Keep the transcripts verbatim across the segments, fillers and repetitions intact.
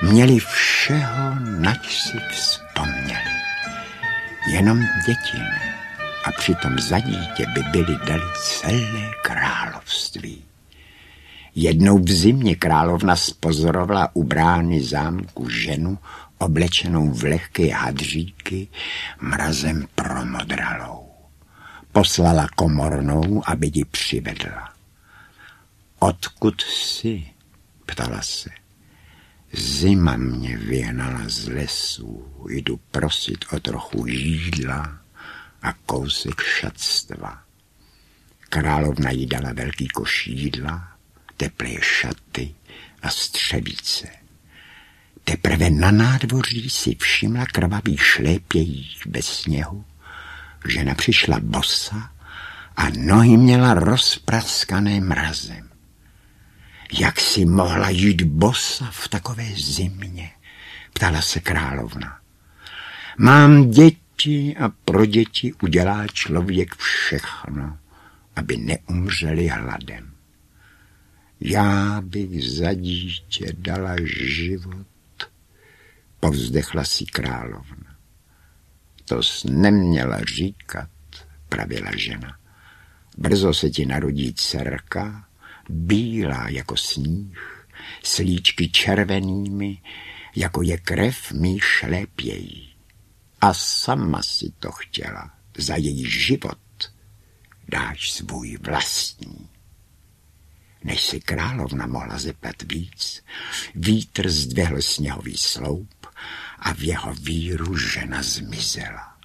měli všeho, nač si vzpomněli. Jenom děti ne. A přitom za dítě by byli dali celé království. Jednou v zimě královna spozorovala u brány zámku ženu, oblečenou v lehké hadříky, mrazem promodralou. Poslala komornou, aby ji přivedla. Odkud jsi? Ptala se. Zima mě vyhnala z lesů, jdu prosit o trochu jídla a kousek šatstva. Královna jí dala velký koš jídla, teplé šaty a střevíce. Teprve na nádvoří si všimla krvavý šlépějích bez sněhu. Žena přišla bosa a nohy měla rozpraskané mrazem. Jak si mohla jít bosa v takové zimě? Ptala se královna. Mám děti a pro děti udělá člověk všechno, aby neumřeli hladem. Já bych za dítě dala život, povzdechla si královna. To jsi neměla říkat, pravila žena. Brzo se ti narodí dcerka, bílá jako sníh, s líčky červenými, jako je krev mý šlépějí. A sama si to chtěla, za její život dáš svůj vlastní. Než si královna mohla zeptat víc, vítr zdvihl sněhový sloup a v jeho víru žena zmizela.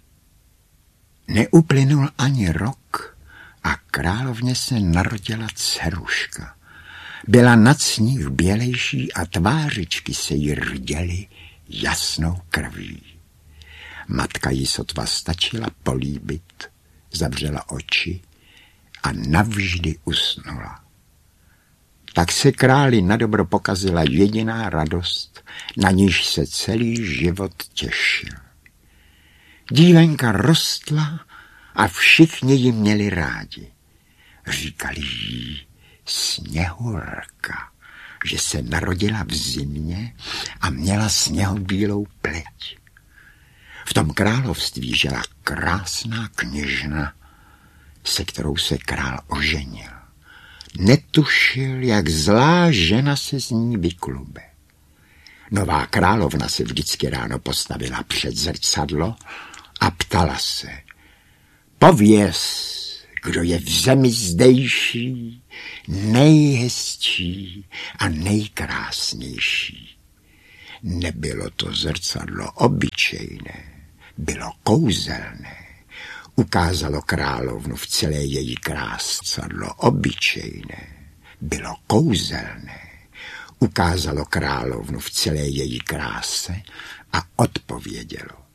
Neuplynul ani rok a královně se narodila dceruška. Byla nad sníh bělejší a tvářičky se jí rděly jasnou krví. Matka jí sotva stačila políbit, zavřela oči a navždy usnula. Tak se králi nadobro pokazila jediná radost, na níž se celý život těšil. Dívenka rostla a všichni ji měli rádi. Říkali jí Sněhurka, že se narodila v zimě a měla sněhobílou pleť. V tom království žila krásná kněžna, se kterou se král oženil. Netušil, jak zlá žena se z ní vyklube. Nová královna se vždycky ráno postavila před zrcadlo a ptala se. Pověz, kdo je v zemi zdejší, nejhezčí a nejkrásnější. Nebylo to zrcadlo obyčejné, bylo kouzelné. Ukázalo královnu v celé její krásce. Zrcadlo obyčejné, bylo kouzelné. Ukázalo královnu v celé její kráse a odpovědělo.